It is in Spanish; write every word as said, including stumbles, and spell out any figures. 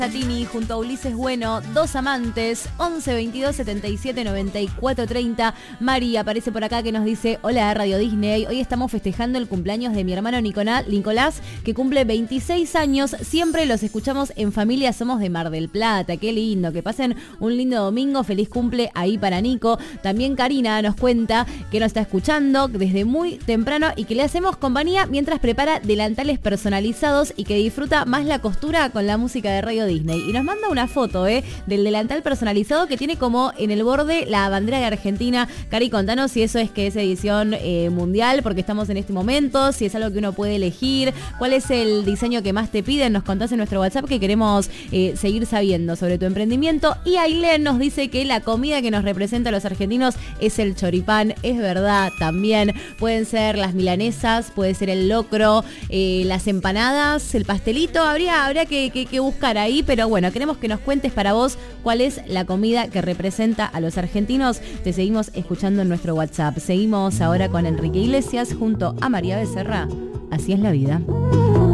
Satini junto a Ulises Bueno, Dos Amantes, once veintidós setenta y siete noventa y cuatro treinta. Mari aparece por acá que nos dice: hola Radio Disney, hoy estamos festejando el cumpleaños de mi hermano Nicolás, Nicolás, que cumple veintiséis años, siempre los escuchamos en familia, somos de Mar del Plata, qué lindo, que pasen un lindo domingo, feliz cumple ahí para Nico. También Karina nos cuenta que nos está escuchando desde muy temprano y que le hacemos compañía mientras prepara delantales personalizados y que disfruta más la costura con la música de Radio Disney. Y nos manda una foto eh, del delantal personalizado que tiene como en el borde la bandera de Argentina. Cari, contanos si eso es que es edición eh, mundial, porque estamos en este momento, si es algo que uno puede elegir, cuál es el diseño que más te piden, nos contás en nuestro WhatsApp que queremos eh, seguir sabiendo sobre tu emprendimiento. Y Ailén nos dice que la comida que nos representa a los argentinos es el choripán. Es verdad, también pueden ser las milanesas, puede ser el locro, eh, las empanadas, el pastelito, habría, habría que, que, que buscar ahí, pero bueno, queremos que nos cuentes para vos cuál es la comida que representa a los argentinos. Te seguimos escuchando en nuestro WhatsApp. Seguimos ahora con Enrique Iglesias junto a María Becerra. Así es la vida.